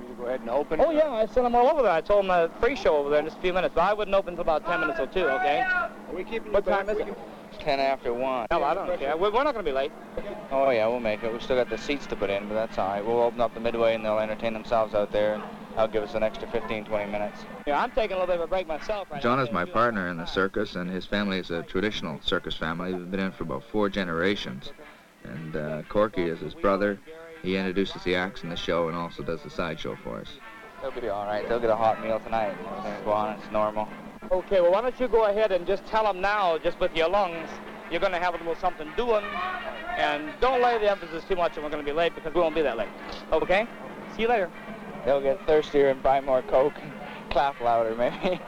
you to go ahead and open? Oh, yeah, I sent them all over there. I told them a free show over there in just a few minutes, but I wouldn't open until about 10 minutes or 2, okay? Are we keeping What time is it? 10 after 1. Hell, I don't care. We're not going to be late. Oh, yeah, we'll make it. We still got the seats to put in, but that's all right. We'll open up the midway, and they'll entertain themselves out there, and that'll give us an extra 15, 20 minutes. Yeah, I'm taking a little bit of a break myself right John now. is my partner in the circus, and his family is a traditional circus family. We've been in for about 4 generations. And Corky is his brother. He introduces the acts in the show and also does the sideshow for us. They'll be all right. They'll get a hot meal tonight. Everything will go on. It's normal. Okay, well, why don't you go ahead and just tell them now, just with your lungs, you're going to have a little something doing, and don't lay the emphasis too much and we're going to be late because we won't be that late. Okay? See you later. They'll get thirstier and buy more Coke and clap louder, maybe.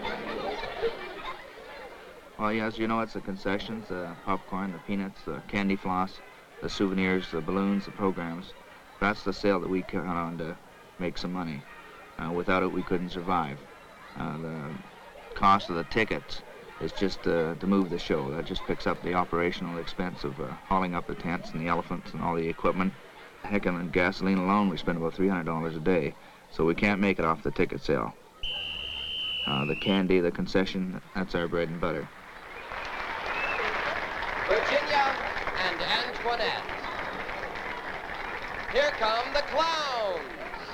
Well, yeah, as you know, it's the concessions, the popcorn, the peanuts, the candy floss, the souvenirs, the balloons, the programs. That's the sale that we count on to make some money. Without it, we couldn't survive. The cost of the tickets is just to move the show. That just picks up the operational expense of hauling up the tents and the elephants and all the equipment. Heck, on gasoline alone, we spend about $300 a day, so we can't make it off the ticket sale. The candy, the concession, that's our bread and butter. Virginia and Antoinette. Here come the clowns.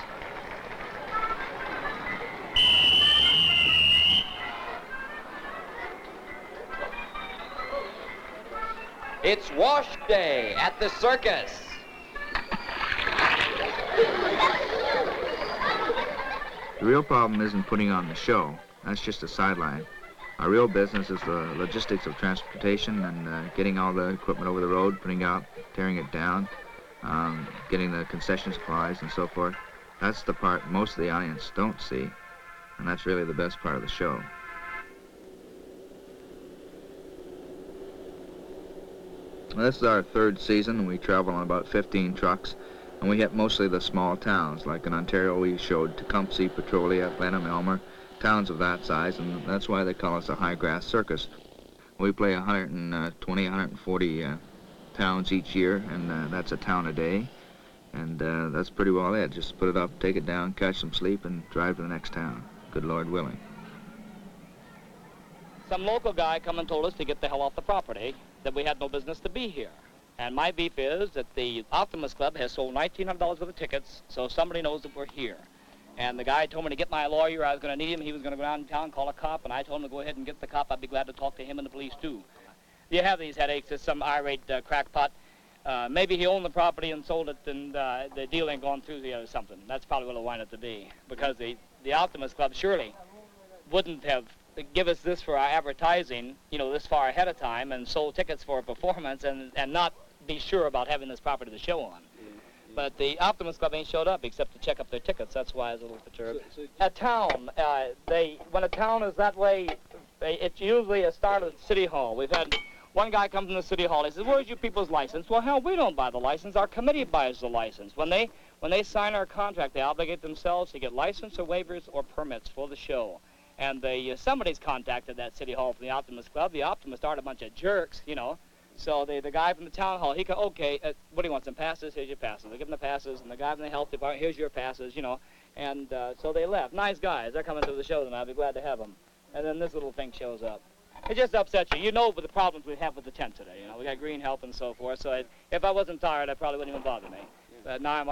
It's wash day at the circus. The real problem isn't putting on the show. That's just a sideline. Our real business is the logistics of transportation and getting all the equipment over the road, putting it out, tearing it down, getting the concession supplies and so forth. That's the part most of the audience don't see, and that's really the best part of the show. Well, this is our 3rd season. We travel on about 15 trucks, and we hit mostly the small towns. Like in Ontario, we showed Tecumseh, Petrolia, Blenheim, Elmer, towns of that size, and that's why they call us a high-grass circus. We play 120, 140 towns each year, and that's a town a day. And that's pretty well it. Just put it up, take it down, catch some sleep, and drive to the next town. Good Lord willing. Some local guy come and told us to get the hell off the property, that we had no business to be here. And my beef is that the Optimist Club has sold $1,900 worth of tickets, so somebody knows that we're here. And the guy told me to get my lawyer. I was going to need him. He was going to go down town and call a cop, and I told him to go ahead and get the cop. I'd be glad to talk to him and the police, too. You have these headaches. There's some irate crackpot. Maybe he owned the property and sold it, and the deal ain't gone through or something. That's probably what it'll wind up to be, because the Optimist Club surely wouldn't have give us this for our advertising, you know, this far ahead of time and sold tickets for a performance and not be sure about having this property to show on. But the Optimist Club ain't showed up except to check up their tickets. That's why I was a little perturbed. A town, when a town is that way, it's usually a start at City Hall. We've had one guy come from the City Hall. He says, "Where's your people's license?" Well, hell, we don't buy the license. Our committee buys the license. When they sign our contract, they obligate themselves to get license or waivers or permits for the show. And somebody's contacted that City Hall from the Optimist Club. The Optimists aren't a bunch of jerks, you know. So the guy from the town hall, he goes, okay, what do you want, some passes? Here's your passes. They give him the passes, and the guy from the health department, here's your passes, you know. And so they left. Nice guys. They're coming to the show tonight. I'll be glad to have them. And then this little thing shows up. It just upsets you. You know the problems we have with the tent today. You know, we got green help and so forth. So if I wasn't tired, I probably wouldn't even bother me. But now I'm